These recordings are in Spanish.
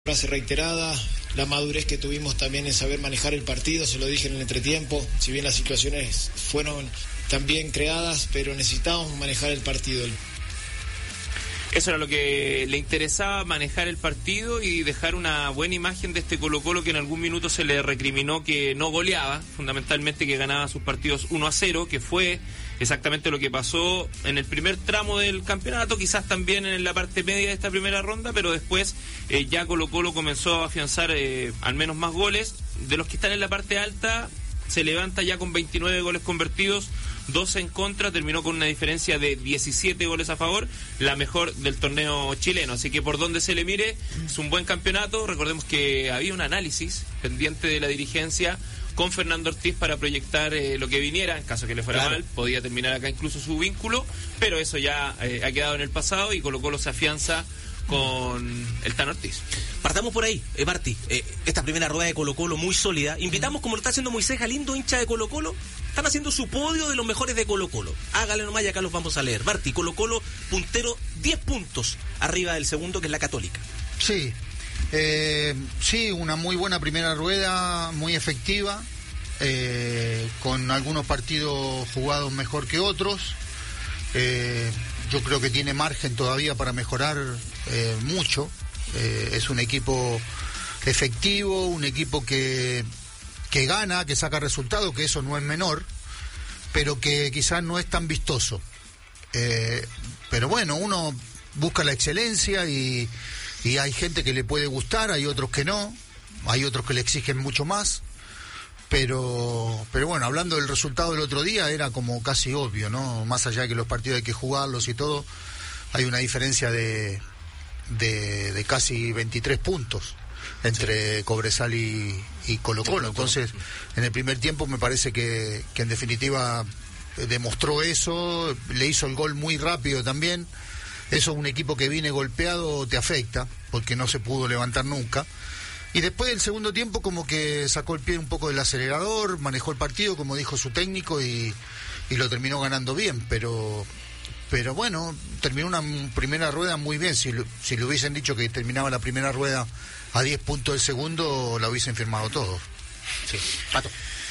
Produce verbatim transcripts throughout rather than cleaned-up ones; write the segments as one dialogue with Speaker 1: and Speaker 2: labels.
Speaker 1: Frase reiterada, la madurez que tuvimos también en saber manejar el partido, se lo dije en el entretiempo, si bien las situaciones fueron también creadas, pero necesitábamos manejar el partido.
Speaker 2: Eso era lo que le interesaba, manejar el partido y dejar una buena imagen de este Colo-Colo que en algún minuto se le recriminó que no goleaba, fundamentalmente que ganaba sus partidos uno a cero, que fue exactamente lo que pasó en el primer tramo del campeonato, quizás también en la parte media de esta primera ronda, pero después eh, ya Colo-Colo comenzó a afianzar eh, al menos más goles. De los que están en la parte alta, se levanta ya con veintinueve goles convertidos, doce en contra, terminó con una diferencia de diecisiete goles a favor, la mejor del torneo chileno. Así que por donde se le mire, es un buen campeonato. Recordemos que había un análisis pendiente de la dirigencia con Fernando Ortiz para proyectar eh, lo que viniera, en caso que le fuera claro. mal, podía terminar acá incluso su vínculo, pero eso ya eh, ha quedado en el pasado y Colo-Colo se afianza con el Tano Ortiz.
Speaker 3: Partamos por ahí, eh, Marti, eh, esta primera rueda de Colo-Colo muy sólida. Invitamos, como lo está haciendo Moisés Galindo, hincha de Colo-Colo, están haciendo su podio de los mejores de Colo-Colo. Hágale nomás y acá los vamos a leer. Marti, Colo-Colo puntero diez puntos arriba del segundo, que es la Católica.
Speaker 4: Sí, eh, sí, una muy buena primera rueda, muy efectiva, eh, con algunos partidos jugados mejor que otros. Eh, yo creo que tiene margen todavía para mejorar eh, mucho. Eh, es un equipo efectivo, un equipo que, que gana, que saca resultados, que eso no es menor, pero que quizás no es tan vistoso. Eh, pero bueno, uno busca la excelencia y, y hay gente que le puede gustar, hay otros que no, hay otros que le exigen mucho más. Pero, pero bueno, hablando del resultado del otro día, era como casi obvio, ¿no? Más allá de que los partidos hay que jugarlos y todo, hay una diferencia de, de, de casi veintitrés puntos entre sí. Cobresal y, y Colo-Colo. Entonces, en el primer tiempo me parece que, que en definitiva demostró eso, le hizo el gol muy rápido también. Eso, un equipo que viene golpeado te afecta, porque no se pudo levantar nunca. Y después del segundo tiempo como que sacó el pie un poco del acelerador, manejó el partido como dijo su técnico y, y lo terminó ganando bien, pero pero bueno, terminó una primera rueda muy bien. Si, si le hubiesen dicho que terminaba la primera rueda a diez puntos del segundo, la hubiesen firmado todos.
Speaker 3: Sí, Pato.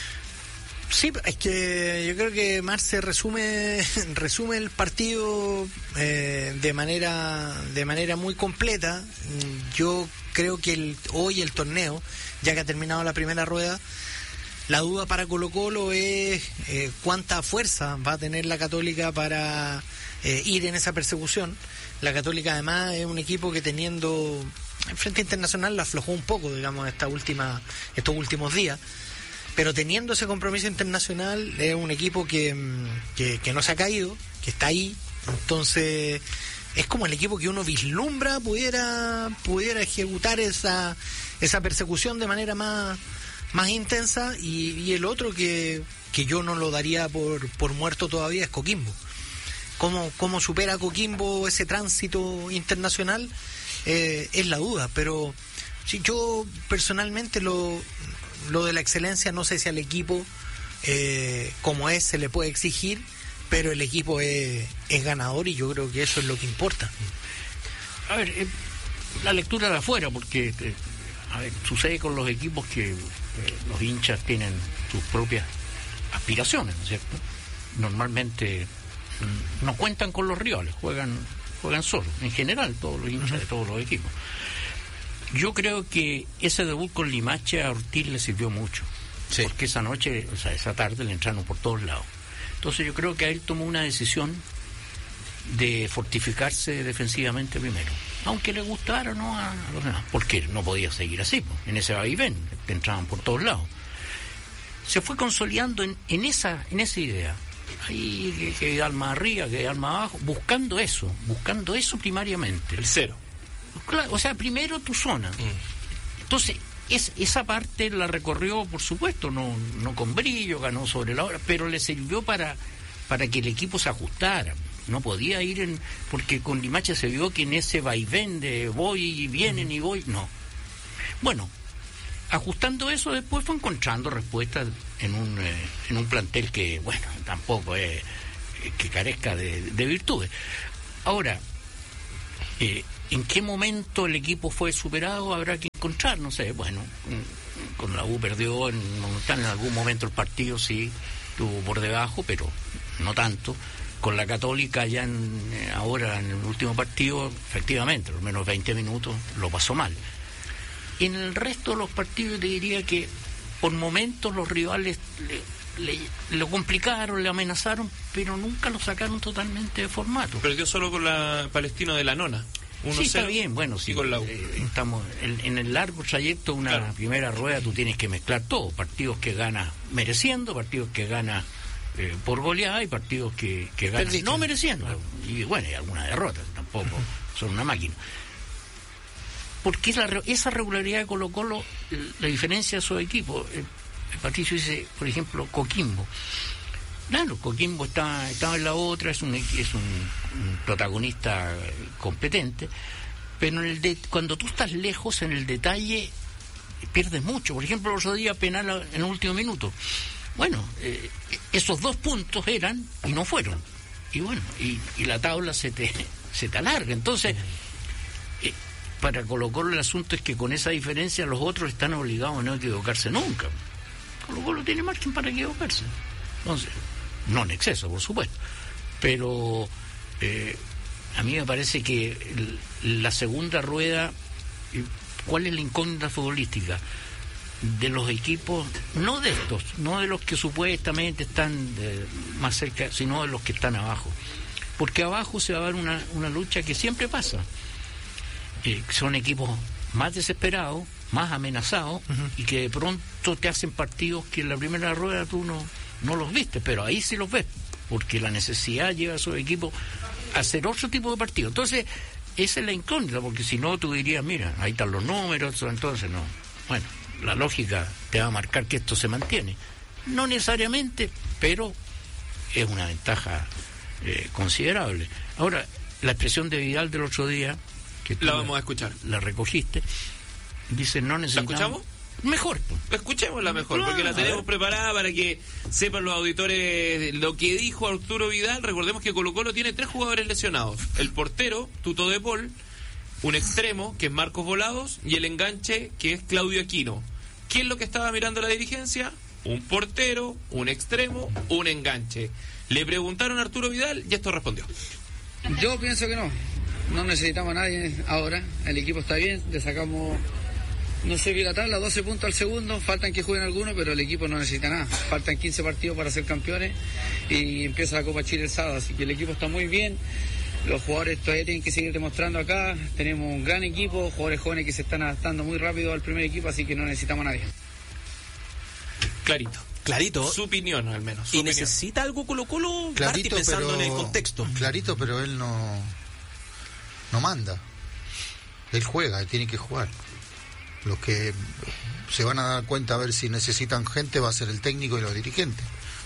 Speaker 5: Sí, es que yo creo que Marce resume resume el partido eh, de manera de manera muy completa. Yo creo que el, hoy el torneo, ya que ha terminado la primera rueda, la duda para Colo-Colo es eh, cuánta fuerza va a tener la Católica para eh, ir en esa persecución. La Católica además es un equipo que teniendo en frente internacional la aflojó un poco, digamos, esta última estos últimos días. Pero teniendo ese compromiso internacional, es un equipo que, que, que no se ha caído, que está ahí. Entonces, es como el equipo que uno vislumbra pudiera pudiera ejecutar esa esa persecución de manera más, más intensa. Y, y el otro que, que yo no lo daría por, por muerto todavía es Coquimbo. ¿Cómo, cómo supera Coquimbo ese tránsito internacional? Eh, es la duda, pero si yo personalmente lo... Lo de la excelencia, no sé si al equipo eh, como es se le puede exigir, pero el equipo es, es ganador y yo creo que eso es lo que importa.
Speaker 6: A ver, eh, la lectura de afuera, porque eh, a ver, sucede con los equipos que eh, los hinchas tienen sus propias aspiraciones, ¿no es cierto? Normalmente mm, no cuentan con los rivales, juegan juegan solos, en general todos los hinchas uh-huh. de todos los equipos. Yo creo que ese debut con Limache a Ortiz le sirvió mucho, sí. Porque esa noche, o sea, esa tarde le entraron por todos lados. Entonces yo creo que él tomó una decisión de fortificarse defensivamente primero, aunque le gustara no a, a los demás, porque no podía seguir así, pues, en ese vaivén, que entraban por todos lados. Se fue consolidando en, en esa en esa idea. Ahí que, que hay alma arriba, que hay alma abajo, buscando eso, buscando eso primariamente.
Speaker 2: El cero.
Speaker 6: Claro, o sea, primero tu zona. Entonces, es, esa parte la recorrió, por supuesto, no, no con brillo, ganó sobre la hora, pero le sirvió para, para que el equipo se ajustara. No podía ir en... Porque con Limache se vio que en ese vaivén de voy y vienen y voy, no. Bueno, ajustando eso, después fue encontrando respuestas en un, eh, en un plantel que, bueno, tampoco es que carezca de, de virtudes. Ahora, eh, ¿En qué momento el equipo fue superado? Habrá que encontrar, no sé, bueno, con la U perdió en Monumental, en algún momento el partido sí estuvo por debajo, pero no tanto. Con la Católica ya en, ahora en el último partido, efectivamente, los menos veinte minutos lo pasó mal. En el resto de los partidos te diría que por momentos los rivales le, le, lo complicaron, le amenazaron, pero nunca lo sacaron totalmente de formato.
Speaker 2: Perdió solo con la Palestino de la Nona.
Speaker 6: Sí, está bien, bueno, sí, con la U. Eh, estamos en, en el largo trayecto, una claro. primera rueda, tú tienes que mezclar todo, partidos que ganas mereciendo, partidos que ganas eh, por goleada y partidos que, que ganas no mereciendo, claro. y bueno, y alguna derrota, tampoco son una máquina. Porque la, esa regularidad de Colo-Colo, la diferencia de su equipo, eh, Patricio dice, por ejemplo, Coquimbo. Claro, Coquimbo está, estaba en la otra, es un, es un, un protagonista competente, pero en el de, cuando tú estás lejos, en el detalle, pierdes mucho. Por ejemplo, el otro día penal en el último minuto. Bueno, eh, esos dos puntos eran y no fueron. Y bueno, y, y la tabla se te, se te alarga. Entonces, eh, para Colo-Colo el asunto es que con esa diferencia los otros están obligados a no equivocarse nunca. Colo-Colo tiene margen para equivocarse. Entonces, no en exceso, por supuesto, pero eh, a mí me parece que el, la segunda rueda, ¿cuál es la incógnita futbolística? De los equipos, no de estos, no de los que supuestamente están de, más cerca, sino de los que están abajo, porque abajo se va a dar una, una lucha que siempre pasa, eh, son equipos más desesperados, más amenazados, uh-huh. y que de pronto te hacen partidos que en la primera rueda tú no no los viste, pero ahí sí los ves, porque la necesidad lleva a su equipo a hacer otro tipo de partido. Entonces, esa es la incógnita, porque si no tú dirías, mira, ahí están los números, entonces no. Bueno, la lógica te va a marcar que esto se mantiene. No necesariamente, pero es una ventaja eh, considerable. Ahora, la expresión de Vidal del otro día, que
Speaker 2: la vamos a escuchar.
Speaker 6: La recogiste, dice, no necesitamos...
Speaker 2: ¿La escuchamos?
Speaker 6: Mejor.
Speaker 2: Escuchémosla mejor, porque la tenemos preparada para que sepan los auditores lo que dijo Arturo Vidal. Recordemos que Colo-Colo tiene tres jugadores lesionados. El portero, Tuto de Paul, un extremo, que es Marcos Volados, y el enganche, que es Claudio Aquino. ¿Qué es lo que estaba mirando la dirigencia? Un portero, un extremo, un enganche. Le preguntaron a Arturo Vidal y esto respondió.
Speaker 7: Yo pienso que no. No necesitamos a nadie ahora. El equipo está bien, le sacamos... No sé, vi la tabla, doce puntos al segundo, faltan que jueguen algunos, pero el equipo no necesita nada. Faltan quince partidos para ser campeones y empieza la Copa Chile el sábado, así que el equipo está muy bien. Los jugadores todavía tienen que seguir demostrando acá. Tenemos un gran equipo, jugadores jóvenes que se están adaptando muy rápido al primer equipo, así que no necesitamos a nadie.
Speaker 2: Clarito.
Speaker 3: Clarito.
Speaker 2: Su opinión, al menos.
Speaker 3: ¿Y
Speaker 2: opinión.
Speaker 3: necesita algo Colo-Colo?
Speaker 4: Clarito,
Speaker 3: pensando
Speaker 4: pero,
Speaker 3: en el contexto.
Speaker 4: Clarito, pero él no, no manda. Él juega, él tiene que jugar. Los que se van a dar cuenta a ver si necesitan gente va a ser el técnico y los dirigentes.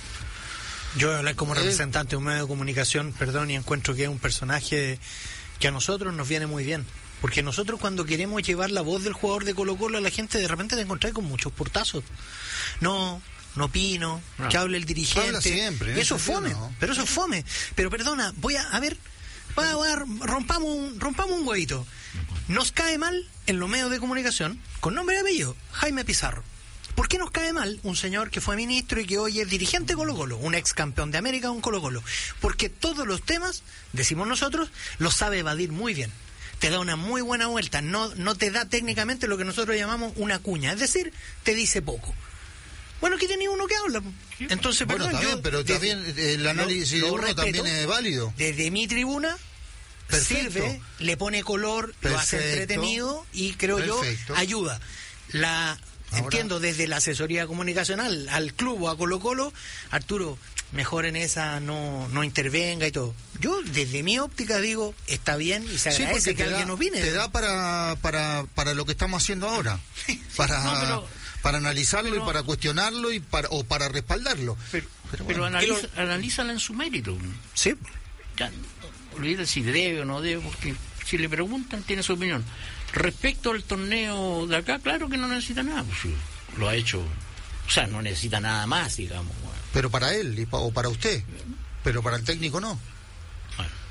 Speaker 5: Yo voy a hablar como
Speaker 4: ¿Eh?
Speaker 5: representante de un medio de comunicación, perdón, y encuentro que es un personaje que a nosotros nos viene muy bien. Porque nosotros cuando queremos llevar la voz del jugador de Colo-Colo a la gente, de repente te encontrás con muchos portazos. No, no opino, no. Que hable el dirigente.
Speaker 4: Habla siempre.
Speaker 5: Y eso es fome,
Speaker 4: no.
Speaker 5: pero eso es fome. Pero perdona, voy a, a ver, voy a, voy a, rompamos, un, rompamos un huevito. Nos cae mal en los medios de comunicación, con nombre y apellido, Jaime Pizarro. ¿Por qué nos cae mal un señor que fue ministro y que hoy es dirigente de Colo-Colo, un ex campeón de América, un Colo-Colo? Porque todos los temas, decimos nosotros, los sabe evadir muy bien. Te da una muy buena vuelta, no, no te da técnicamente lo que nosotros llamamos una cuña, es decir, te dice poco. Bueno, aquí tenía uno que habla. Entonces,
Speaker 4: bueno,
Speaker 5: perdón,
Speaker 4: está bien,
Speaker 5: yo,
Speaker 4: pero
Speaker 5: desde,
Speaker 4: también el análisis lo, lo de uno respeto, también es válido.
Speaker 5: Desde mi tribuna... Perfecto. Sirve, le pone color, perfecto, lo hace entretenido y creo perfecto. yo ayuda. La Ahora, entiendo desde la asesoría comunicacional al club o a Colo-Colo, Arturo, mejor en esa no no intervenga y todo. Yo desde mi óptica digo, está bien y se agradece sí, que alguien
Speaker 4: da,
Speaker 5: opine.
Speaker 4: Te da para para para lo que estamos haciendo ahora, para
Speaker 6: no, pero,
Speaker 4: para analizarlo
Speaker 6: pero,
Speaker 4: y para cuestionarlo y para o para respaldarlo.
Speaker 6: Pero,
Speaker 4: pero,
Speaker 6: pero
Speaker 4: bueno,
Speaker 6: analiza,
Speaker 4: lo...
Speaker 6: analízala en su mérito.
Speaker 5: Sí.
Speaker 6: Ya, olvídate si debe o no debe, porque si le preguntan tiene su opinión. Respecto al torneo de acá, claro que no necesita nada, pues lo ha hecho, o sea, no necesita nada más, digamos.
Speaker 4: Pero para él y pa, o para usted, pero para el técnico no.
Speaker 6: Bueno,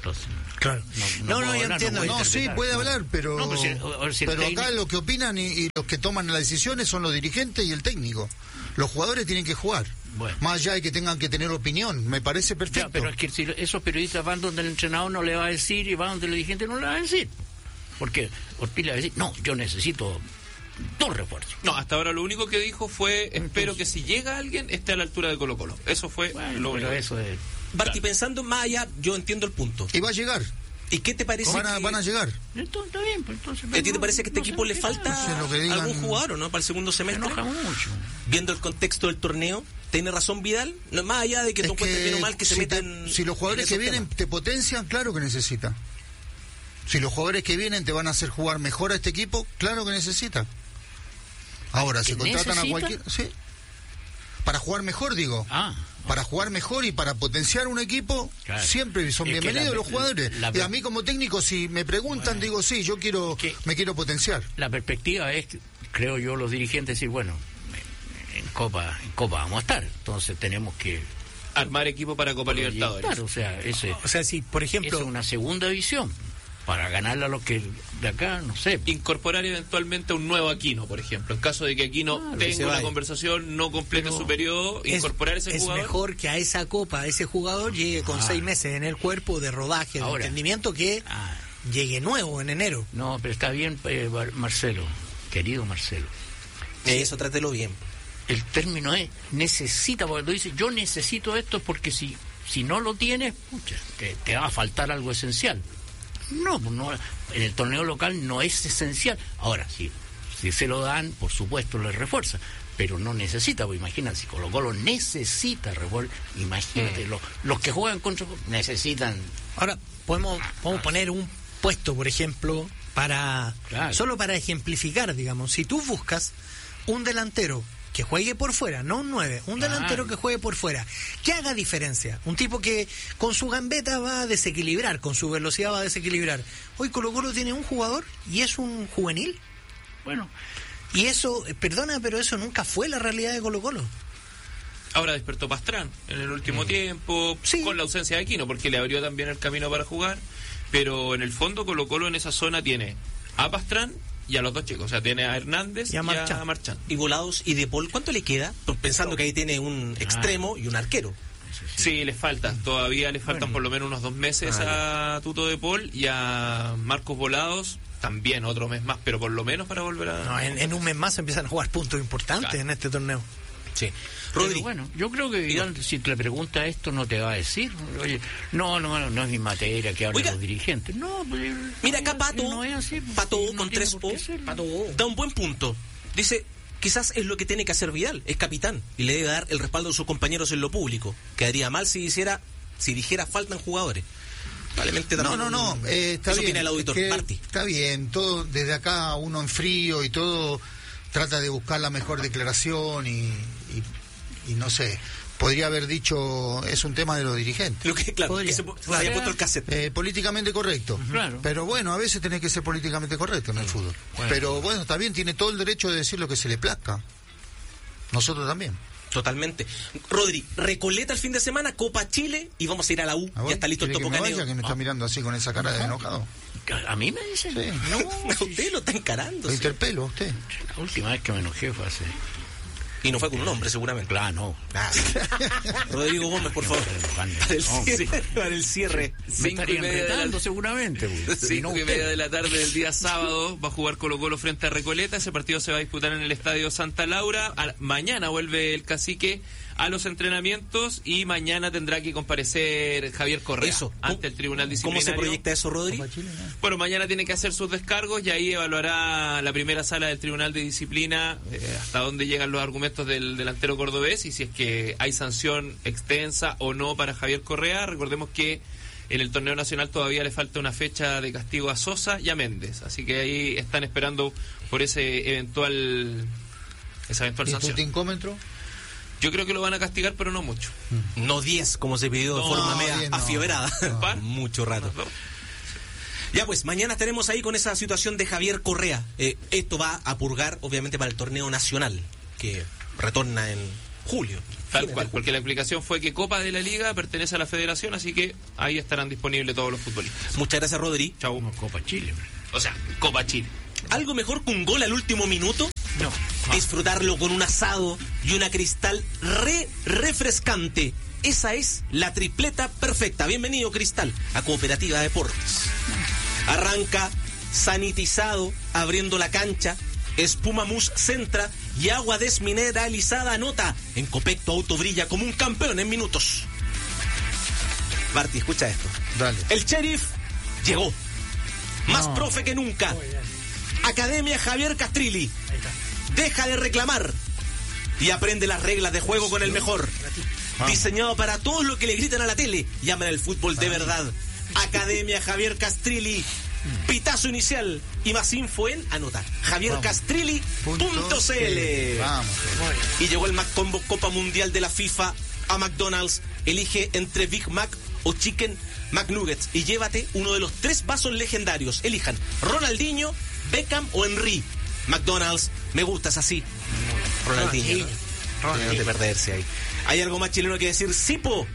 Speaker 6: Entonces,
Speaker 5: Claro.
Speaker 6: No, no,
Speaker 5: No, no,
Speaker 6: puedo
Speaker 5: yo
Speaker 6: hablar,
Speaker 5: entiendo.
Speaker 6: puedo
Speaker 4: No, sí,
Speaker 6: interpretar,
Speaker 4: puede
Speaker 6: no.
Speaker 4: hablar, pero,
Speaker 6: No, pero si- o- o si el
Speaker 4: pero acá
Speaker 6: técnico-
Speaker 4: lo que opinan y, y los que toman las decisiones son los dirigentes y el técnico. Los jugadores tienen que jugar.
Speaker 6: Bueno.
Speaker 4: Más allá de que tengan que tener opinión, me parece
Speaker 6: Ya,
Speaker 4: perfecto.
Speaker 6: pero es que si esos periodistas van donde el entrenador no le va a decir y van donde el dirigente no le va a decir. Porque Ortiz le va a decir, no, yo necesito dos refuerzos.
Speaker 2: No, hasta ahora lo único que dijo fue, espero que si llega alguien esté a la altura de Colo Colo. Eso fue
Speaker 6: Bueno,
Speaker 2: lo
Speaker 6: pero
Speaker 2: único.
Speaker 6: eso es...
Speaker 3: Barty, pensando más allá, yo entiendo el punto.
Speaker 4: Y va a llegar,
Speaker 3: ¿Y qué te parece?
Speaker 4: van a,
Speaker 3: que-
Speaker 4: van a llegar.
Speaker 6: Entonces, está bien, pues entonces...
Speaker 3: ¿A ti te parece que a este
Speaker 6: no sé
Speaker 3: equipo
Speaker 6: lo
Speaker 3: le
Speaker 6: que
Speaker 3: falta
Speaker 6: pasa.
Speaker 4: No sé lo que digan.
Speaker 3: algún jugador o no para el segundo
Speaker 6: Me
Speaker 3: semestre?
Speaker 6: enoja mucho.
Speaker 3: Viendo el contexto del torneo, ¿tiene razón Vidal? No, más allá de que
Speaker 4: Es
Speaker 3: tú encuentres
Speaker 4: que
Speaker 3: bien o mal que se
Speaker 4: si, te-
Speaker 3: metan.
Speaker 4: si los jugadores
Speaker 3: en
Speaker 4: que
Speaker 3: esos
Speaker 4: vienen
Speaker 3: temas.
Speaker 4: te potencian, claro que necesita. Si los jugadores que vienen te van a hacer jugar mejor a este equipo, claro que necesita. Ahora, si
Speaker 6: ¿Que
Speaker 4: contratan a
Speaker 6: necesita?
Speaker 4: cualquier... Sí. Para jugar mejor, digo.
Speaker 6: Ah,
Speaker 4: Para jugar mejor y para potenciar un equipo,
Speaker 6: Claro.
Speaker 4: siempre son
Speaker 6: Es que
Speaker 4: bienvenidos
Speaker 6: la-
Speaker 4: los jugadores.
Speaker 6: la-
Speaker 4: y a mí como técnico, si me preguntan, digo, sí, yo quiero,
Speaker 6: Que-
Speaker 4: me quiero potenciar.
Speaker 6: la perspectiva es, creo yo, los dirigentes decir, bueno, en Copa, en Copa vamos a estar, entonces tenemos que
Speaker 2: Armar equipo para Copa Libertadores.
Speaker 6: proyectar, o sea, ese,
Speaker 5: O sea, si, por
Speaker 6: esa
Speaker 5: ejemplo,
Speaker 6: es una segunda visión para ganarle a los que de acá, no sé.
Speaker 2: Incorporar eventualmente un nuevo Aquino, por ejemplo. En caso de que Aquino
Speaker 6: Claro, que se
Speaker 2: tenga una
Speaker 3: vaya.
Speaker 2: conversación, no complete
Speaker 6: Pero
Speaker 2: su periodo,
Speaker 5: es,
Speaker 2: incorporar ese
Speaker 5: es
Speaker 2: jugador.
Speaker 5: mejor que a esa copa, ese jugador llegue con
Speaker 6: Ah.
Speaker 5: seis meses en el cuerpo de rodaje, de
Speaker 6: Ahora.
Speaker 5: entendimiento, que
Speaker 6: Ah,
Speaker 5: llegue nuevo en enero.
Speaker 6: no, pero está bien, eh, Bar- Marcelo, querido Marcelo.
Speaker 3: Eso, trátelo bien.
Speaker 6: El término es necesita, porque tú dices, yo necesito esto porque si si no lo tienes, pucha, te, te va a faltar algo esencial. No, pues no, en el torneo local no es esencial. Ahora, si, si se lo dan, por supuesto, le refuerza, pero no necesita, pues imagínate, si Colo Colo necesita refuerzo, imagínate, los, los que juegan contra necesitan.
Speaker 5: Ahora, podemos, podemos poner un puesto, por ejemplo, para
Speaker 6: Claro.
Speaker 5: solo para ejemplificar, digamos, si tú buscas un delantero que juegue por fuera, no un nueve, un
Speaker 6: Claro.
Speaker 5: delantero que juegue por fuera, que haga diferencia, un tipo que con su gambeta va a desequilibrar, con su velocidad va a desequilibrar. Hoy Colo Colo tiene un jugador y es un juvenil,
Speaker 6: Bueno,
Speaker 5: y eso, eh, perdona, pero eso nunca fue la realidad de Colo Colo.
Speaker 2: Ahora despertó Pastrán en el último tiempo,
Speaker 5: Sí.
Speaker 2: con la ausencia de Aquino, porque le abrió también el camino para jugar. Pero en el fondo Colo Colo en esa zona tiene a Pastrán y a los dos chicos. O sea, tiene a Hernández
Speaker 5: Y
Speaker 2: y
Speaker 5: a
Speaker 2: a
Speaker 5: Marchán.
Speaker 2: Marchán.
Speaker 3: Y Volados y De Paul, ¿cuánto le queda? Pues pensando que ahí tiene un extremo y un arquero.
Speaker 2: Sí, les falta. Todavía les faltan por lo menos unos dos meses
Speaker 3: Ah,
Speaker 2: a Tuto de Paul y a Marcos Volados. También otro mes más, pero por lo menos para volver a...
Speaker 5: No, en, en un mes más empiezan a jugar puntos importantes
Speaker 2: Claro.
Speaker 5: en este torneo.
Speaker 3: Sí.
Speaker 6: Pero
Speaker 3: Rodri,
Speaker 6: bueno, yo creo que Vidal, si te le pregunta esto, no te va a decir, oye, no, no, no, no es mi materia que hablen
Speaker 3: Oiga.
Speaker 6: los dirigentes. No, pues,
Speaker 3: mira acá
Speaker 6: no,
Speaker 3: Pato,
Speaker 6: no es así, pues,
Speaker 3: Pato
Speaker 6: no
Speaker 3: con
Speaker 6: tiene
Speaker 3: tres
Speaker 6: por
Speaker 3: O,
Speaker 6: qué serlo.
Speaker 3: Pato da un buen punto. Dice, quizás es lo que tiene que hacer Vidal, es capitán, y le debe dar el respaldo de sus compañeros en lo público. Quedaría mal si hiciera, si dijera faltan jugadores. Probablemente
Speaker 4: No,
Speaker 3: también-
Speaker 4: no, no, eh, está
Speaker 3: Eso
Speaker 4: bien.
Speaker 3: opina el auditor,
Speaker 4: es que
Speaker 3: Barty.
Speaker 4: está bien, todo desde acá uno en frío y todo trata de buscar la mejor declaración y, y, y no sé, podría haber dicho, es un tema de los dirigentes.
Speaker 3: Lo que, claro,
Speaker 5: Podría.
Speaker 3: que se, se
Speaker 5: Claro.
Speaker 3: haya puesto el cassette.
Speaker 4: Eh, políticamente correcto.
Speaker 6: Claro.
Speaker 4: Pero bueno, a veces tenés que ser políticamente correcto en el fútbol.
Speaker 6: Bueno.
Speaker 4: Pero bueno, está bien, tiene todo el derecho de decir lo que se le plazca. Nosotros también.
Speaker 3: Totalmente. Rodri, Recoleta el fin de semana, Copa Chile, y vamos a ir a la U.
Speaker 4: ¿A vos?
Speaker 3: Ya está listo el
Speaker 4: ¿Quiere
Speaker 3: Topo
Speaker 4: que me
Speaker 3: Caneo.
Speaker 4: vaya, que me está mirando así con esa cara de enojado?
Speaker 6: ¿A mí me dicen?
Speaker 4: Sí.
Speaker 6: No,
Speaker 3: Usted lo está encarando.
Speaker 6: Pues
Speaker 3: sí.
Speaker 4: Lo interpelo a usted.
Speaker 6: la última vez que me enojé fue hace...
Speaker 3: Y no fue con un hombre, seguramente.
Speaker 6: Claro, no.
Speaker 3: Ah. Rodrigo Gómez, por favor. Para el
Speaker 6: No,
Speaker 3: cierre. Para el cierre.
Speaker 6: Me
Speaker 2: Cinco y
Speaker 6: estarían
Speaker 2: media de la-
Speaker 6: retando seguramente. pues. Y
Speaker 2: Cinco
Speaker 6: no
Speaker 2: y
Speaker 6: usted.
Speaker 2: media de la tarde del día sábado va a jugar Colo Colo frente a Recoleta. Ese partido se va a disputar en el Estadio Santa Laura. A- mañana vuelve el cacique a los entrenamientos y mañana tendrá que comparecer Javier Correa
Speaker 3: Eso.
Speaker 2: ante el Tribunal
Speaker 3: ¿Cómo
Speaker 2: Disciplinario.
Speaker 3: se proyecta eso, Rodri?
Speaker 2: Bueno, mañana tiene que hacer sus descargos y ahí evaluará la primera sala del Tribunal de Disciplina eh, hasta dónde llegan los argumentos del delantero cordobés y si es que hay sanción extensa o no para Javier Correa. Recordemos que en el torneo nacional todavía le falta una fecha de castigo a Sosa y a Méndez, así que ahí están esperando por ese eventual esa eventual
Speaker 4: ¿Y tu
Speaker 2: sanción.
Speaker 4: tincómetro?
Speaker 2: Yo creo que lo van a castigar, pero no mucho.
Speaker 3: No diez, como se pidió de
Speaker 2: No,
Speaker 3: forma media
Speaker 4: diez no.
Speaker 3: afiebrada.
Speaker 2: ¿Un par?
Speaker 3: Mucho rato.
Speaker 2: ¿No?
Speaker 3: Ya pues, mañana estaremos ahí con esa situación de Javier Correa. Eh, esto va a purgar, obviamente, para el torneo nacional, que retorna en julio.
Speaker 2: Tal cual, porque la explicación fue que Copa de la Liga pertenece a la Federación, así que ahí estarán disponibles todos los futbolistas.
Speaker 3: Muchas gracias, Rodri.
Speaker 2: Chau.
Speaker 6: No, Copa Chile.
Speaker 2: O sea, Copa Chile.
Speaker 3: ¿Algo mejor que un gol al último minuto?
Speaker 6: No.
Speaker 3: Disfrutarlo con un asado y una Cristal re refrescante. Esa es la tripleta perfecta. Bienvenido, Cristal, a Cooperativa Deportes. Arranca sanitizado, abriendo la cancha, espuma mousse centra y agua desmineralizada anota. En Copec tu auto brilla como un campeón en minutos. Barty, escucha esto.
Speaker 4: Dale.
Speaker 3: El Sheriff llegó. Más
Speaker 4: No.
Speaker 3: profe que nunca. Academia Javier Castrilli. Deja de reclamar y aprende las reglas de juego con el mejor. Diseñado para todos los que le gritan a la tele y aman el fútbol de verdad. Academia Javier Castrilli. Pitazo inicial y más info en anota javier castrilli punto c l.
Speaker 4: Vamos.
Speaker 3: Y llegó el McCombo Copa Mundial de la FIFA a McDonald's. Elige entre Big Mac o Chicken McNuggets y llévate uno de los tres vasos legendarios. Elijan Ronaldinho, Beckham o Henry. McDonald's, me gustas así. Ronaldinho, ¿no? No te perderse ahí. ¿Hay algo más chileno que decir? Sipo.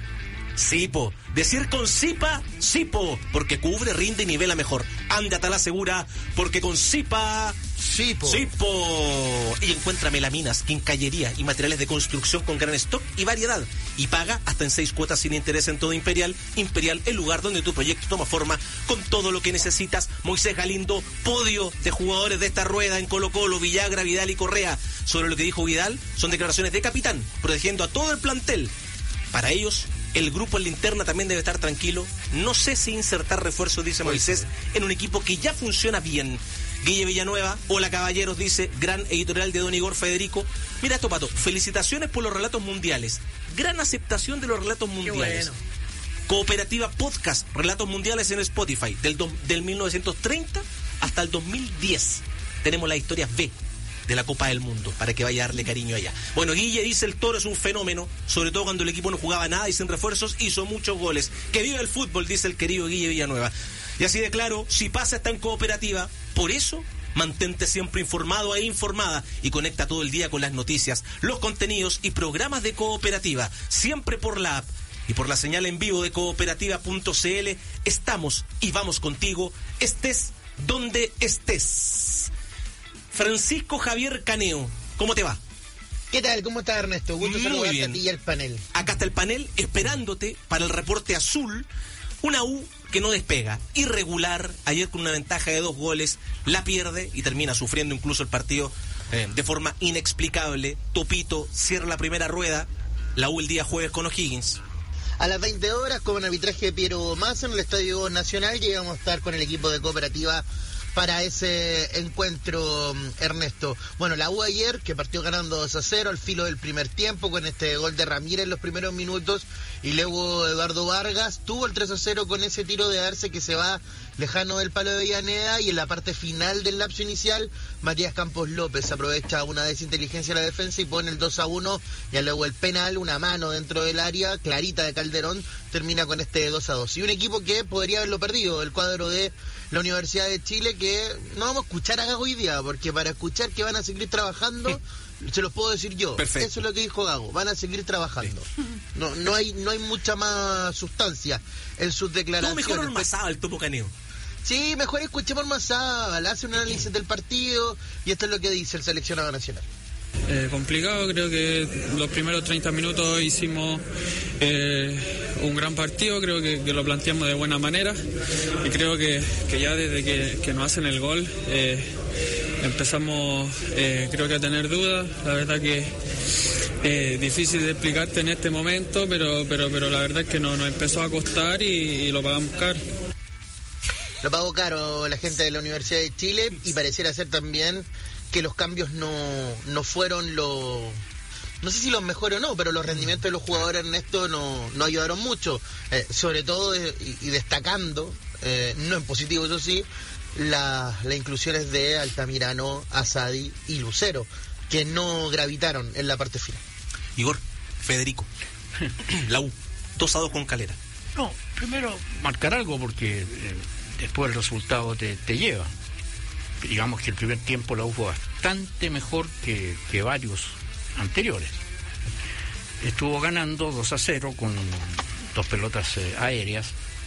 Speaker 3: Sipo. Decir con Sipa, Sipo, porque cubre, rinde y nivela mejor. Ándate a la segura, porque con Sipa,
Speaker 4: Sipo.
Speaker 3: Sipo. Y encuentra melaminas, quincallería y materiales de construcción con gran stock y variedad. Y paga hasta en seis cuotas sin interés en todo Imperial. Imperial, el lugar donde tu proyecto toma forma con todo lo que necesitas. Moisés Galindo, podio de jugadores de esta rueda en Colo Colo, Villagra, Vidal y Correa. Sobre lo que dijo Vidal, son declaraciones de capitán, protegiendo a todo el plantel. Para ellos, el grupo en linterna también debe estar tranquilo. No sé si insertar refuerzos, dice Moisés, en un equipo que ya funciona bien. Guille Villanueva, hola caballeros, dice, gran editorial de Don Igor Federico. Mira esto, Pato, felicitaciones por los relatos mundiales. Gran aceptación de los relatos mundiales. Bueno. Cooperativa Podcast, relatos mundiales en Spotify, del, do, del mil novecientos treinta hasta el dos mil diez. Tenemos las historias B de la Copa del Mundo, para que vaya a darle cariño allá. Bueno, Guille dice, el Toro es un fenómeno, sobre todo cuando el equipo no jugaba nada y sin refuerzos hizo muchos goles. Que viva el fútbol, dice el querido Guille Villanueva. Y así de claro, si pasa está en Cooperativa, por eso mantente siempre informado e informada y conecta todo el día con las noticias, los contenidos y programas de Cooperativa, siempre por la app y por la señal en vivo de cooperativa punto c l. Estamos y vamos contigo, estés donde estés. Francisco Javier Caneo, ¿cómo te va?
Speaker 8: ¿Qué tal? ¿Cómo estás, Ernesto? Gusto saludarte a ti y al panel.
Speaker 3: Acá está el panel esperándote para el reporte azul. Una U que no despega, irregular, ayer con una ventaja de dos goles, la pierde y termina sufriendo incluso el partido eh, de forma inexplicable. Topito cierra la primera rueda, la U el día jueves con O'Higgins.
Speaker 8: A las veinte horas, con arbitraje de Piero Massa en el Estadio Nacional, llegamos a estar con el equipo de Cooperativa para ese encuentro, Ernesto. Bueno, la U ayer, que partió ganando dos a cero al filo del primer tiempo con este gol de Ramírez en los primeros minutos, y luego Eduardo Vargas tuvo el tres a cero con ese tiro de Arce que se va lejano del palo de Avellaneda, y en la parte final del lapso inicial, Matías Campos López aprovecha una desinteligencia de la defensa y pone el dos a uno, y luego el penal, una mano dentro del área, clarita de Calderón, termina con este dos a dos. Y un equipo que podría haberlo perdido, el cuadro de la Universidad de Chile, que no vamos a escuchar a Gago hoy día, porque para escuchar que van a seguir trabajando, se los puedo decir yo.
Speaker 3: Perfecto.
Speaker 8: Eso es lo que dijo Gago, van a seguir trabajando. No, no hay, no hay mucha más sustancia en sus declaraciones.
Speaker 3: ¿Cómo mejor Ormazábal el Topo Caneo?
Speaker 8: Sí, mejor escuchemos Ormazábal, hace un análisis del partido y esto es lo que dice el seleccionado nacional.
Speaker 9: Eh, complicado, creo que los primeros treinta minutos hicimos eh, un gran partido, creo que, que lo planteamos de buena manera y creo que, que ya desde que, que nos hacen el gol eh, empezamos eh, creo que a tener dudas. La verdad que eh, difícil de explicarte en este momento, pero pero pero la verdad es que no, nos empezó a costar y, y lo pagamos caro.
Speaker 8: Lo pagó caro la gente de la Universidad de Chile y pareciera ser también que los cambios no, no fueron los, no sé si los mejores o no, pero los rendimientos de los jugadores, Ernesto, no, no ayudaron mucho, eh, sobre todo eh, y, y destacando, eh, no en positivo eso sí, la, las inclusiones de Altamirano, Asadi y Lucero, que no gravitaron en la parte final.
Speaker 3: Igor, Federico, la U, dos a dos con Calera.
Speaker 6: No, primero marcar algo porque eh, después el resultado te, te lleva. Digamos que el primer tiempo la U fue bastante mejor que, que varios anteriores. estuvo ganando dos a cero con dos pelotas eh, aéreas,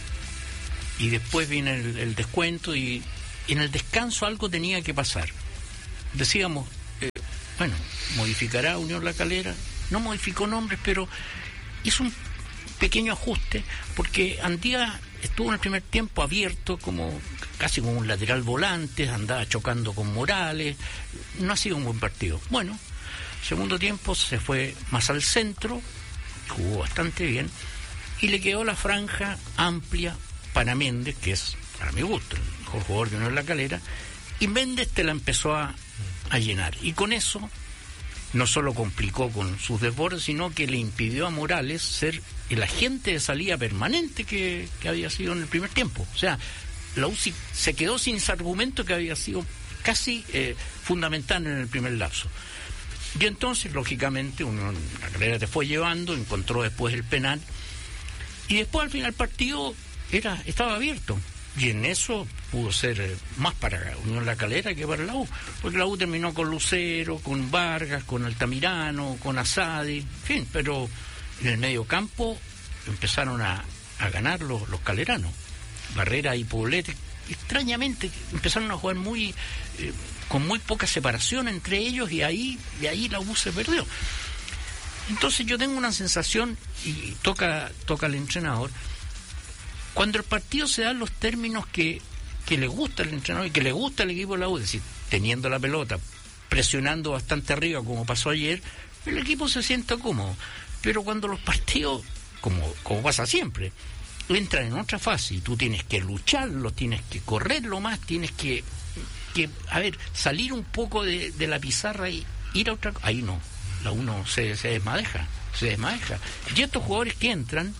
Speaker 6: y después viene el, el descuento, y en el descanso algo tenía que pasar. Decíamos, eh, bueno, modificará Unión La Calera, no modificó nombres, pero hizo un pequeño ajuste, porque Andía estuvo en el primer tiempo abierto, como casi como un lateral volante, andaba chocando con Morales, no ha sido un buen partido. Bueno, segundo tiempo se fue más al centro, jugó bastante bien, y le quedó la franja amplia para Méndez, que es, para mi gusto, el mejor jugador de Unión La Calera, y Méndez te la empezó a, a llenar, y con eso no solo complicó con sus desbordes, sino que le impidió a Morales ser el agente de salida permanente que, que había sido en el primer tiempo. O sea, la U C I se quedó sin ese argumento que había sido casi eh, fundamental en el primer lapso. Y entonces, lógicamente, uno, La Calera te fue llevando, encontró después el penal, y después al final el partido era, estaba abierto. Y en eso pudo ser eh, más para Unión La Calera que para la U, porque la U terminó con Lucero, con Vargas, con Altamirano, con Asadi, en fin, pero en el medio campo empezaron a, a ganar los, los caleranos. Barrera y Poblete, extrañamente, empezaron a jugar muy eh, con muy poca separación entre ellos, y ahí, y ahí la U se perdió. Entonces yo tengo una sensación, y toca, toca al entrenador, cuando el partido se da en los términos que, que le gusta al entrenador y que le gusta al equipo de la U, es decir, teniendo la pelota, presionando bastante arriba como pasó ayer, el equipo se siente cómodo. Pero cuando los partidos, como, como pasa siempre, entran en otra fase y tú tienes que lucharlo, tienes que correrlo más, tienes que, que a ver, salir un poco de, de la pizarra y ir a otra cosa, ahí no, la U no se, se desmadeja, se desmadeja. Y estos jugadores que entran,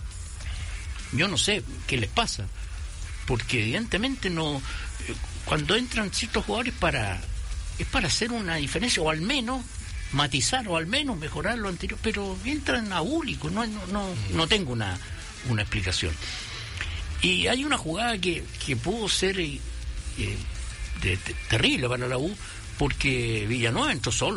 Speaker 6: yo no sé qué les pasa, porque evidentemente no, cuando entran ciertos jugadores para es para hacer una diferencia, o al menos matizar, o al menos mejorar lo anterior, pero entran abúlicos, no, no, no, no tengo una, una explicación. Y hay una jugada que, que pudo ser eh, de, de, terrible para la U, porque Villanueva entró solo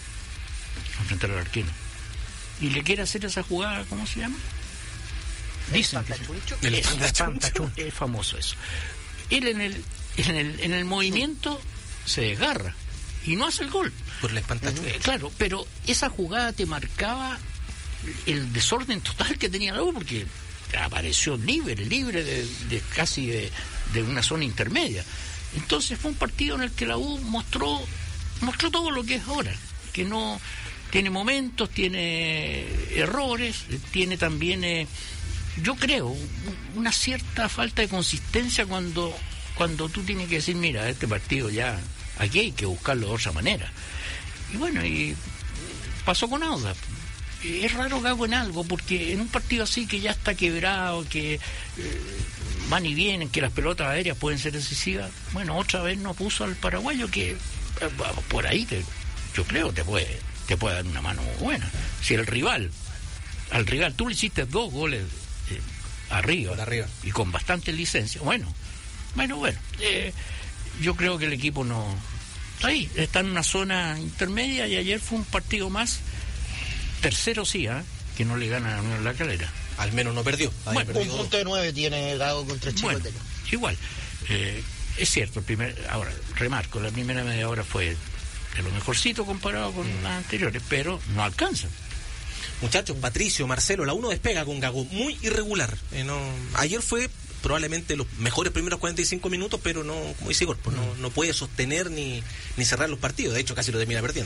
Speaker 6: a enfrentar al arquero, y le quiere hacer esa jugada, ¿cómo se llama? Dicen que el espantachuncho, es famoso eso. Él en el, en el en el movimiento se desgarra y no hace el gol
Speaker 3: por el espantachuncho.
Speaker 6: Eh, claro, pero esa jugada te marcaba el desorden total que tenía la U, porque apareció libre, libre de, de casi de, de una zona intermedia. Entonces fue un partido en el que la U mostró mostró todo lo que es ahora, que no tiene momentos, tiene errores, tiene también eh, yo creo una cierta falta de consistencia cuando cuando tú tienes que decir, mira, este partido ya aquí hay que buscarlo de otra manera. Y bueno, y pasó con Audax. Es raro que hago en algo, porque en un partido así que ya está quebrado, que eh, van y vienen, que las pelotas aéreas pueden ser decisivas, bueno, otra vez no puso al paraguayo, que eh, por ahí te, yo creo te puede te puede dar una mano buena. Si el rival, al rival, tú le hiciste dos goles eh, arriba, arriba y con bastante licencia, bueno, bueno, bueno, eh, yo creo que el equipo no está ahí, está en una zona intermedia, y ayer fue un partido más tercero, sí, ¿eh? Que no le gana a Unión La Calera.
Speaker 3: Al menos no perdió.
Speaker 8: Bueno, un punto de nueve tiene Gago contra Chicotello.
Speaker 6: Bueno, igual, eh, es cierto, el primer, ahora, remarco, la primera media hora fue de lo mejorcito comparado con mm. las anteriores, pero no alcanza.
Speaker 3: Muchachos, Patricio, Marcelo, la uno despega con Gago, muy irregular. Eh, no, ayer fue probablemente los mejores primeros cuarenta y cinco minutos, pero no, como dice Igor, pues mm. no, no puede sostener ni, ni cerrar los partidos, de hecho casi lo termina perdiendo.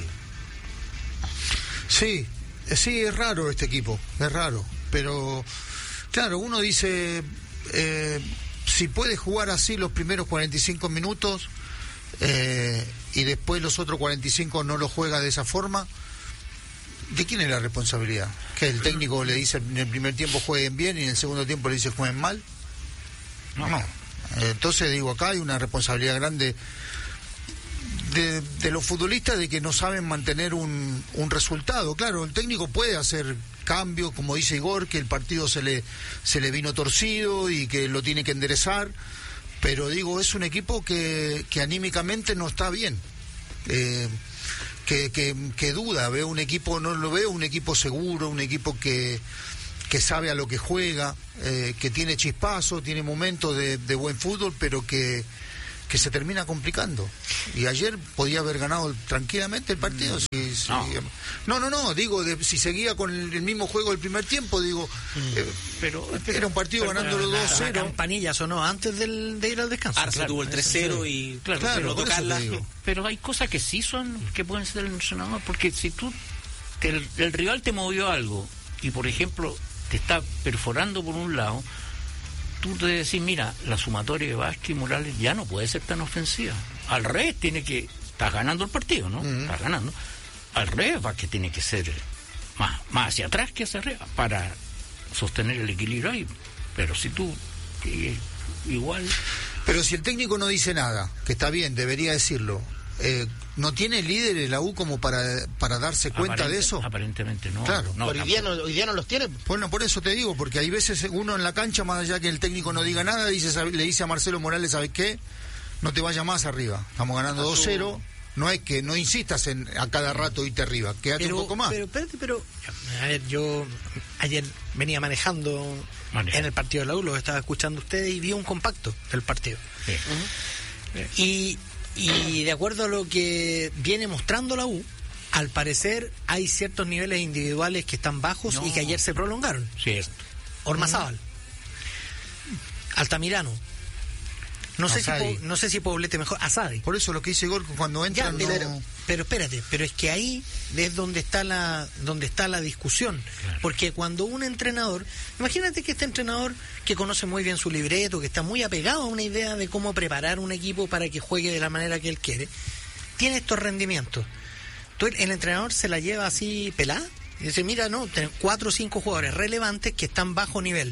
Speaker 4: Sí, sí, es raro este equipo, es raro, pero claro, uno dice, eh, si puede jugar así los primeros cuarenta y cinco minutos eh, y después los otros cuarenta y cinco no lo juega de esa forma, ¿de quién es la responsabilidad? ¿Que el técnico le dice en el primer tiempo jueguen bien y en el segundo tiempo le dice jueguen mal? No, no. Entonces digo, acá hay una responsabilidad grande de, de los futbolistas, de que no saben mantener un, un resultado. Claro, el técnico puede hacer cambios, como dice Igor, que el partido se le se le vino torcido y que lo tiene que enderezar, pero digo, es un equipo que, que anímicamente no está bien. Eh, que, que, que duda, veo un equipo, no lo veo un equipo seguro, un equipo que, que sabe a lo que juega, eh, que tiene chispazos, tiene momentos de, de buen fútbol, pero que, que se termina complicando. Y ayer podía haber ganado tranquilamente el partido. Si, si,
Speaker 6: no.
Speaker 4: no, no, no, digo, de, si seguía con el, el mismo juego del primer tiempo, digo, eh,
Speaker 6: pero,
Speaker 4: pero era un partido
Speaker 5: pero,
Speaker 4: ganándolo
Speaker 5: la,
Speaker 4: dos cero.
Speaker 5: La campanilla sonó antes del, de ir al descanso.
Speaker 3: Arce
Speaker 5: Claro,
Speaker 3: tuvo el tres cero y
Speaker 6: claro,
Speaker 4: claro,
Speaker 6: pero,
Speaker 4: por eso te digo.
Speaker 6: pero hay cosas que sí son, que pueden ser el entrenador, porque si tú, te, el, el rival te movió algo y por ejemplo te está perforando por un lado, tú te decís, mira, la sumatoria de Vázquez y Morales ya no puede ser tan ofensiva. Al revés, tiene que... Estás ganando el partido, ¿no? Uh-huh. Estás ganando. Al revés, Vázquez tiene que ser más, más hacia atrás que hacia arriba para sostener el equilibrio ahí. Pero si tú... Eh, igual...
Speaker 4: Pero si el técnico no dice nada, que está bien, debería decirlo, eh, ¿no tiene líder en la U como para, para darse cuenta
Speaker 6: Aparente,
Speaker 4: de eso?
Speaker 6: Aparentemente no.
Speaker 4: Claro.
Speaker 6: No,
Speaker 8: hoy, día no, hoy día no los tiene.
Speaker 4: Bueno, por eso te digo, porque hay veces uno en la cancha, más allá que el técnico no diga nada, dice, le dice a Marcelo Morales, ¿sabes qué? No te vayas más arriba. Estamos ganando dos cero. No es que no insistas en a cada rato irte arriba. Quédate
Speaker 5: pero,
Speaker 4: un poco más.
Speaker 5: Pero, espérate, pero... A ver, yo ayer venía manejando Maneja. en el partido de la U, lo estaba escuchando ustedes y vi un compacto del partido.
Speaker 6: Sí.
Speaker 5: Uh-huh. Y... Y de acuerdo a lo que viene mostrando la U, al parecer hay ciertos niveles individuales que están bajos no. y que ayer se prolongaron.
Speaker 6: Cierto.
Speaker 5: Ormazábal, uh-huh. Altamirano, no sé, si po, no sé si Poblete mejor, Asadi.
Speaker 4: Por eso lo que hice gol cuando entran
Speaker 5: ya,
Speaker 4: no...
Speaker 5: pero, pero espérate, pero es que ahí es donde está la donde está la discusión, claro. Porque cuando un entrenador, imagínate que este entrenador que conoce muy bien su libreto, que está muy apegado a una idea de cómo preparar un equipo para que juegue de la manera que él quiere, tiene estos rendimientos. Entonces, el entrenador se la lleva así pelada y dice, mira, no, tenemos cuatro o cinco jugadores relevantes que están bajo nivel.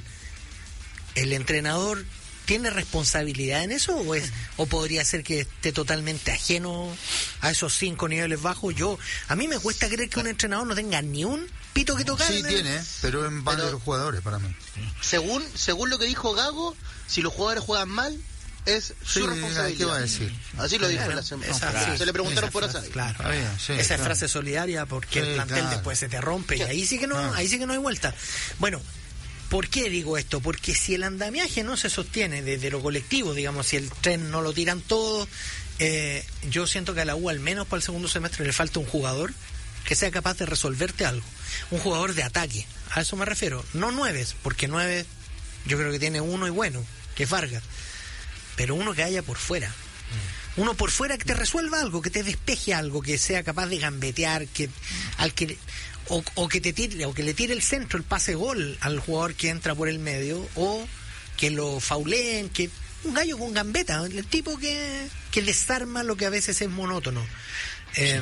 Speaker 5: El entrenador ¿tiene responsabilidad en eso o es o podría ser que esté totalmente ajeno a esos cinco niveles bajos? Yo a mí me cuesta creer que un entrenador no tenga ni un pito que tocar.
Speaker 4: Sí
Speaker 5: en
Speaker 4: tiene,
Speaker 5: el...
Speaker 4: pero en van de los jugadores para mí.
Speaker 8: Según según lo que dijo Gago, si los jugadores juegan mal es
Speaker 4: sí,
Speaker 8: su responsabilidad.
Speaker 4: ¿Qué va a decir?
Speaker 8: Así lo dijo
Speaker 5: claro,
Speaker 8: la semana.
Speaker 5: Esa,
Speaker 8: no,
Speaker 5: sí,
Speaker 8: se le preguntaron
Speaker 5: esa
Speaker 8: por
Speaker 5: frase,
Speaker 8: Asadi.
Speaker 5: Claro,
Speaker 4: ah, bien, sí,
Speaker 5: esa
Speaker 4: claro.
Speaker 5: es frase solidaria porque sí, el plantel
Speaker 4: claro.
Speaker 5: después se te rompe y ahí sí que no, claro. ahí sí que no hay vuelta. Bueno, ¿por qué digo esto? Porque si el andamiaje no se sostiene desde lo colectivo, digamos, si el tren no lo tiran todos, eh, yo siento que a la U al menos para el segundo semestre le falta un jugador que sea capaz de resolverte algo, un jugador de ataque, a eso me refiero, no nueves, porque nueve yo creo que tiene uno y bueno, que es Vargas, pero uno que haya por fuera, mm. uno por fuera que te resuelva algo, que te despeje algo, que sea capaz de gambetear, que al que o, o que te tire, o que le tire el centro, el pase gol al jugador que entra por el medio, o que lo fauleen, que un gallo con gambeta, el tipo que, que desarma lo que a veces es monótono. Eh,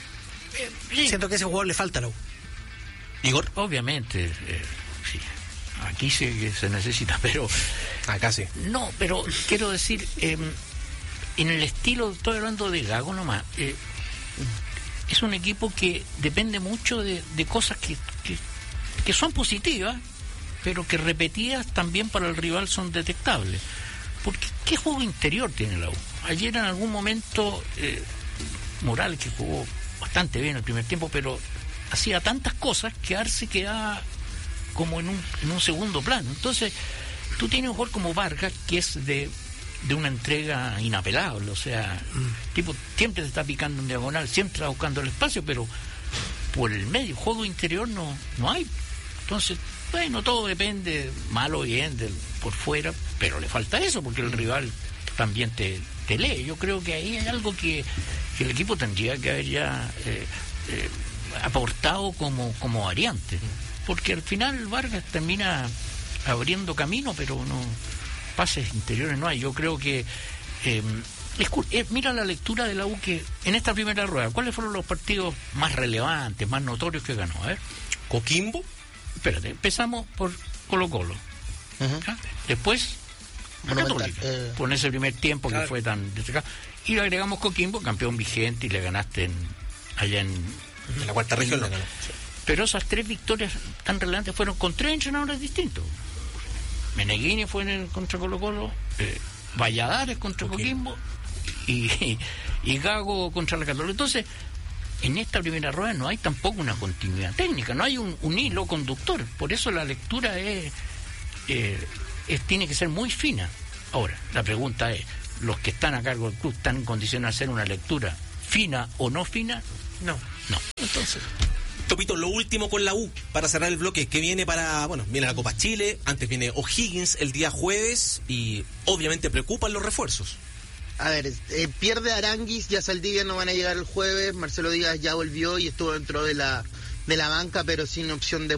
Speaker 5: sí. Siento que a ese jugador le falta, ¿no?
Speaker 6: Igor, obviamente, eh, sí. Aquí sí que se necesita, pero
Speaker 3: acá sí.
Speaker 6: No, pero quiero decir, eh, en el estilo, estoy hablando de Gago nomás. Eh, es un equipo que depende mucho de, de cosas que, que, que son positivas, pero que repetidas también para el rival son detectables. Porque ¿qué juego interior tiene la U? Ayer en algún momento eh, Morales, que jugó bastante bien el primer tiempo, pero hacía tantas cosas que Arce quedaba como en un, en un segundo plano. Entonces tú tienes un jugador como Vargas que es de de una entrega inapelable, o sea, mm. tipo siempre te está picando en diagonal, siempre está buscando el espacio, pero por el medio, juego interior no no hay. Entonces, bueno, todo depende, mal o bien, del, por fuera, pero le falta eso, porque el rival también te, te lee. Yo creo que ahí hay algo que, que el equipo tendría que haber ya eh, eh, aportado como, como variante, porque al final Vargas termina abriendo camino, pero no... pases interiores no hay. Yo creo que eh, es, eh, mira la lectura de la U que en esta primera rueda, ¿cuáles fueron los partidos más relevantes, más notorios que ganó? A ver,
Speaker 3: Coquimbo.
Speaker 6: Espérate, empezamos por Colo Colo. Uh-huh. ¿Ah? Después la Católica, eh... con ese primer tiempo claro. que fue tan destacado. Y le agregamos Coquimbo, campeón vigente, y le ganaste en, allá en, uh-huh. en la cuarta región. No, no, no. Pero esas tres victorias tan relevantes fueron con tres entrenadores distintos. Meneghini fue en el contra Colo Colo, eh, Valladares contra Coquimbo y, y, y Gago contra la Católica. Entonces, en esta primera rueda no hay tampoco una continuidad técnica, no hay un, un hilo conductor, por eso la lectura es, eh, es tiene que ser muy fina. Ahora, la pregunta es, ¿los que están a cargo del club están en condiciones de hacer una lectura fina o no fina?
Speaker 5: No.
Speaker 6: No. Entonces...
Speaker 3: Topito, lo último con la U, para cerrar el bloque, que viene para, bueno, viene la Copa Chile, antes viene O'Higgins el día jueves, y obviamente preocupan los refuerzos.
Speaker 8: A ver, eh, pierde Aranguis, ya Saldivia no van a llegar el jueves, Marcelo Díaz ya volvió y estuvo dentro de la, de la banca, pero sin opción de